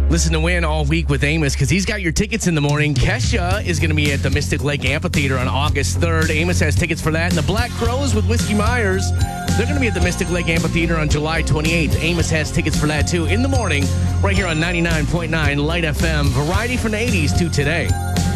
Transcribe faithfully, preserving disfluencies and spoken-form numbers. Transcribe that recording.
Listen to Win all week with Amos because he's got your tickets in the morning. Kesha is going to be at the Mystic Lake Amphitheater on August third. Amos has tickets for that. And the Black Crows with Whiskey Myers, they're going to be at the Mystic Lake Amphitheater on July twenty-eighth. Amos has tickets for that too in the morning right here on ninety-nine point nine Light F M. Variety from the eighties to today.